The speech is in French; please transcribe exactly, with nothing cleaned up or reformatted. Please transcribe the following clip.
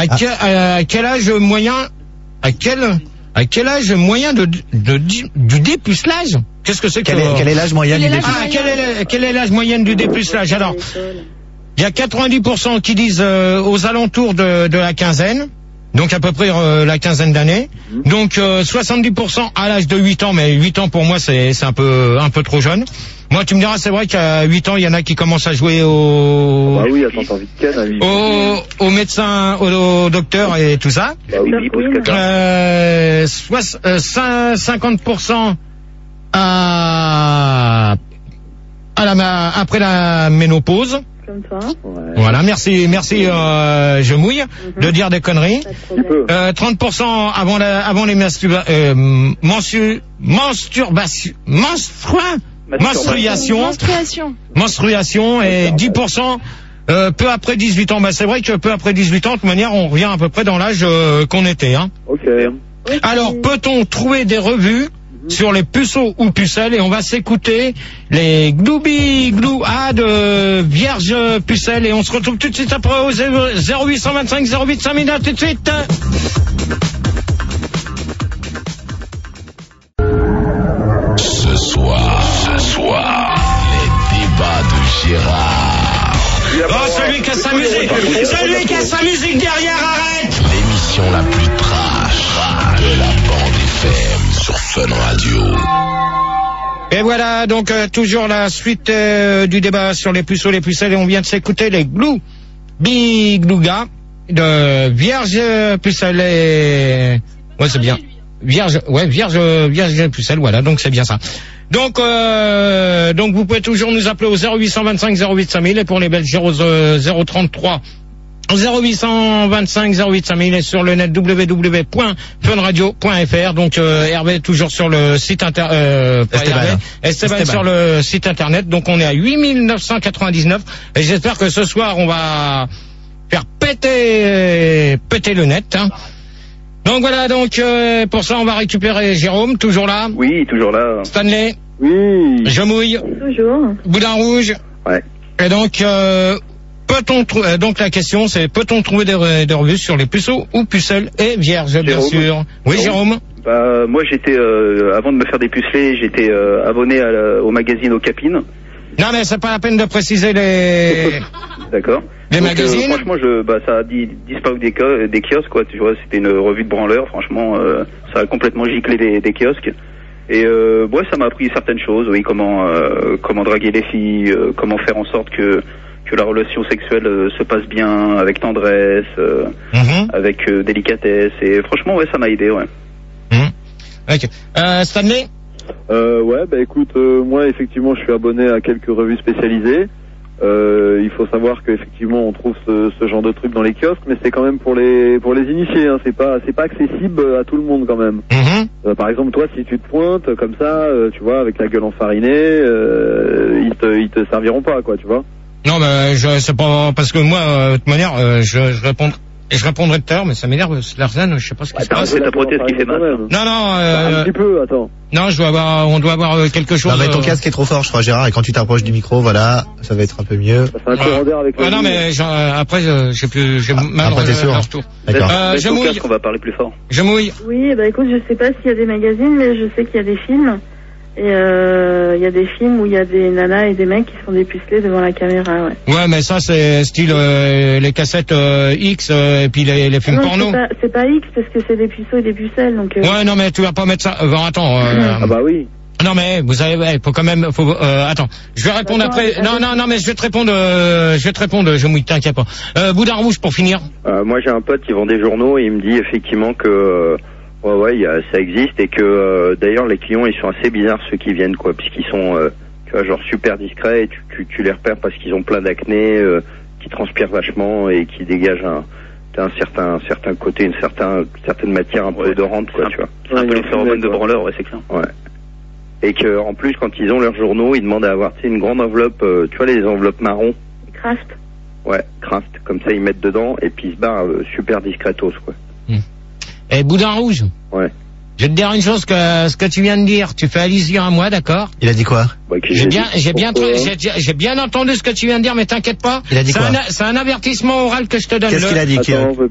À, que, à, à quel âge moyen, à quel, à quel âge moyen de, de, de du dépucelage? Qu'est-ce que c'est que quel est, quel est l'âge moyen du dépucelage? Ah, quel est, quel est l'âge moyen du dépucelage? Alors, il y a quatre-vingt-dix pour cent qui disent euh, aux alentours de, de la quinzaine. Donc à peu près euh, la quinzaine d'années. Mmh. Donc euh, soixante-dix pour cent à l'âge de huit ans, mais huit ans pour moi c'est c'est un peu un peu trop jeune. Moi tu me diras, c'est vrai qu'à huit ans il y en a qui commencent à jouer au Bah oui, attends, t'as envie de ken à huit ans. Au, au médecin, au, au docteur et tout ça. Bah oui, oui, pose caca. Euh, soix- euh, cinquante pour cent à à la après la ménopause. Comme ça. Ouais. Voilà, merci, merci, euh, je mouille mm-hmm. de dire des conneries. Euh, trente pour cent avant la, avant les masturba, euh, mensu, masturbation, menstrua, menstruation, menstruation, menstruation et dix pour cent euh, peu après dix-huit ans. Bah, c'est vrai que peu après dix-huit ans, de toute manière, on revient à peu près dans l'âge euh, qu'on était, hein. Ok. Alors, peut-on trouver des revues sur les puceaux ou pucelles, et on va s'écouter les Gloubi Glou A de Vierge Pucelle, et on se retrouve tout de suite après au zéro huit cent vingt-cinq zéro huit cinq mille, tout de suite. Ce soir, ce soir, les débats de Gérard. Oh, celui qui a sa musique, celui qui a sa musique derrière, arrête. L'émission la plus trash de la bande F M sur Fun Radio. Et voilà, donc euh, toujours la suite euh, du débat sur les puceaux, les pucelles, et on vient de s'écouter les Glou Big Glouga de Vierge Pucelle et... Ouais, c'est bien. Vierge, ouais, Vierge, Vierge Pucelle, voilà, donc c'est bien ça. Donc, euh, donc vous pouvez toujours nous appeler au zéro huit cent vingt-cinq zéro huit cinq mille, et pour les Belges zéro trente-trois zéro huit cent vingt-cinq zéro huit cinq mille, et sur le net w w w point fun radio point f r. Donc euh, Hervé toujours sur le site inter euh, Esteban, Hervé, Esteban, Esteban sur le site internet. Donc on est à huit mille neuf cent quatre-vingt-dix-neuf, et j'espère que ce soir on va faire péter péter le net, hein. Donc voilà, donc euh, pour ça on va récupérer Jérôme, toujours là. Oui, toujours là. Stanley. Oui. Je mouille. Toujours. Boudin rouge. Ouais. Et donc euh, peut-on trou- donc la question c'est, peut-on trouver des, re- des revues sur les puceaux ou pucelles et vierges, bien Jérôme. sûr. Oui, Jérôme. Bah moi j'étais euh, avant de me faire dépuceler, j'étais euh, abonné à la, au magazine Okapine. Non mais c'est pas la peine de préciser les D'accord. les Donc, magazines. Euh, franchement, je, bah, ça a di- disparu des, co- des kiosques, quoi. Tu vois, c'était une revue de branleur. Franchement, euh, ça a complètement giclé des, des kiosques. Et euh, ouais, ça m'a appris certaines choses. Oui, comment euh, comment draguer les filles, euh, comment faire en sorte que que la relation sexuelle euh, se passe bien, avec tendresse, euh, Mm-hmm. avec euh, délicatesse. Et franchement, ouais, ça m'a aidé, ouais. Mm-hmm. Ok. Euh, Stanley. Euh, ouais, bah écoute, euh, moi effectivement, je suis abonné à quelques revues spécialisées. Euh, il faut savoir qu'effectivement, on trouve ce, ce genre de trucs dans les kiosques, mais c'est quand même pour les pour les initiés. Hein. C'est pas c'est pas accessible à tout le monde quand même. Mm-hmm. Euh, par exemple, toi, si tu te pointes comme ça, euh, tu vois, avec la gueule enfarinée, euh, ils te ils te serviront pas, quoi, tu vois. Non, mais je c'est pas parce que moi, euh, de toute manière, euh, je, je réponds. Et je répondrai tout à l'heure, mais ça m'énerve, Larzane, je sais pas ce qui Ouais, se passe. c'est ta prothèse qui fait mal. Non, non, euh... un petit peu, attends. Non, je dois avoir, on doit avoir quelque chose. Non, mais ton casque est trop fort, je crois, Gérard, et quand tu t'approches du micro, voilà, ça va être un peu mieux. Ça fait un courant d'air avec le. Ah non, mais genre, après, j'ai plus, j'ai ah, mal après, t'es sûr. tour. D'accord. Euh, je mouille. On va parler plus fort. Je mouille. Oui, bah écoute, je sais pas s'il y a des magazines, mais je sais qu'il y a des films. Et euh, il y a des films où il y a des nanas et des mecs qui sont dépucelés devant la caméra, ouais. Ouais, mais ça, c'est style euh, les cassettes euh, X euh, et puis les, les films non, porno. C'est pas, c'est pas X parce que c'est des puceaux et des pucelles, donc. Euh... Ouais, non, mais tu vas pas mettre ça. Euh, attends. Euh, ah bah oui. Non mais vous savez, ouais, faut quand même, faut. Euh, attends, je vais répondre attends, après. attends. Non, non, non, mais je vais te répondre. Euh, je vais te répondre. Je mouille, t'inquiète pas. Euh, Boudin rouge pour finir. Euh, moi, j'ai un pote qui vend des journaux et il me dit effectivement que euh, ouais, ouais, y a, ça existe et que euh, d'ailleurs les clients ils sont assez bizarres ceux qui viennent quoi, puisqu'ils sont, euh, tu vois, genre super discrets et tu, tu, tu les repères parce qu'ils ont plein d'acné, euh, qui transpirent vachement et qui dégagent un, un certain, un certain côté, une certain, certaine matière un peu Ouais, odorante quoi, tu vois. C'est un peu les phéromones de branleur, ouais, c'est clair. Ouais. Et que en plus quand ils ont leurs journaux, ils demandent à avoir, tu sais, une grande enveloppe, euh, tu vois les enveloppes marron. Craft. Ouais, craft. Comme ça ils mettent dedans et puis ils se barrent euh, super discretos quoi. Et Boudin rouge. Ouais. Je vais te dire une chose que ce que tu viens de dire, tu fais allusion à moi, d'accord? Il a dit quoi? Ouais, qui J'ai j'ai bien, dit, j'ai bien, pourquoi j'ai, j'ai bien entendu ce que tu viens de dire, mais t'inquiète pas. Il a dit c'est quoi? un, c'est un avertissement oral que je te donne. Qu'est-ce Le- qu'il a dit? Attends, on veut